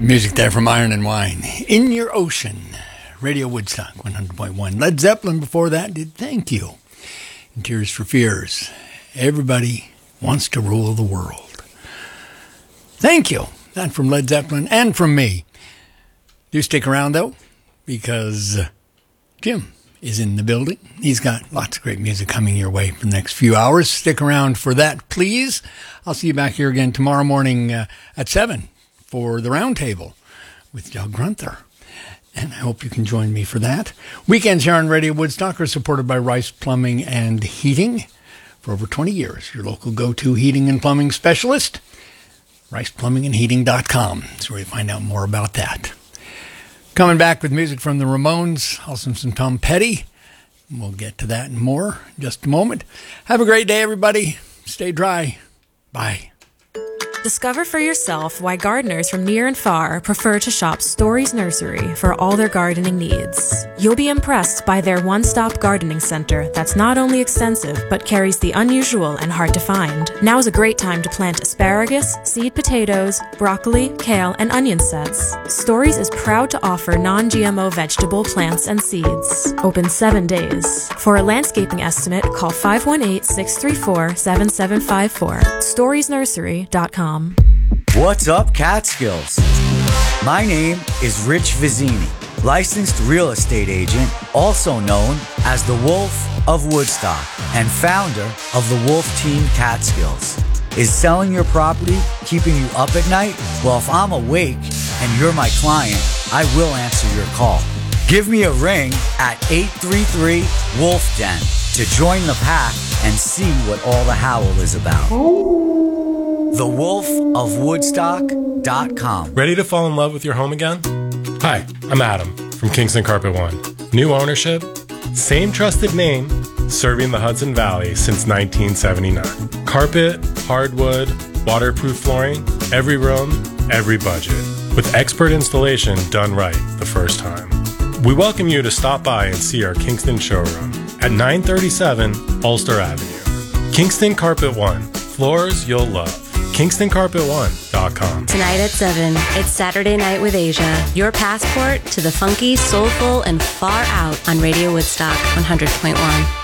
Music there from Iron and Wine. In Your Ocean. Radio Woodstock 100.1. Led Zeppelin before that did Thank You. And Tears for Fears. Everybody wants to rule the world. Thank you. That from Led Zeppelin and from me. Do stick around though, because Jim is in the building. He's got lots of great music coming your way for the next few hours. Stick around for that, please. I'll see you back here again tomorrow morning at 7 for the Roundtable with Doug Grunther. And I hope you can join me for that. Weekends here on Radio Woodstock are supported by Rice Plumbing and Heating. For over 20 years, your local go-to heating and plumbing specialist. RicePlumbingandHeating.com is where you find out more about that. Coming back with music from the Ramones, also some Tom Petty. We'll get to that and more in just a moment. Have a great day, everybody. Stay dry. Bye. Discover for yourself why gardeners from near and far prefer to shop Stories Nursery for all their gardening needs. You'll be impressed by their one-stop gardening center that's not only extensive, but carries the unusual and hard to find. Now is a great time to plant asparagus, seed potatoes, broccoli, kale, and onion sets. Stories is proud to offer non-GMO vegetable plants and seeds. Open 7 days. For a landscaping estimate, call 518-634-7754. StoriesNursery.com. What's up, Catskills? My name is Rich Vizzini, licensed real estate agent, also known as the Wolf of Woodstock and founder of the Wolf Team Catskills. Is selling your property keeping you up at night? Well, if I'm awake and you're my client, I will answer your call. Give me a ring at 833-WOLF-DEN to join the pack and see what all the howl is about. TheWolfOfWoodstock.com. Ready to fall in love with your home again? Hi, I'm Adam from Kingston Carpet One. New ownership, same trusted name, serving the Hudson Valley since 1979. Carpet, hardwood, waterproof flooring, every room, every budget. With expert installation done right the first time. We welcome you to stop by and see our Kingston showroom at 937 Ulster Avenue. Kingston Carpet One. Floors you'll love. KingstonCarpet1.com. Tonight at 7, it's Saturday Night with Asia. Your passport to the funky, soulful, and far out on Radio Woodstock 100.1.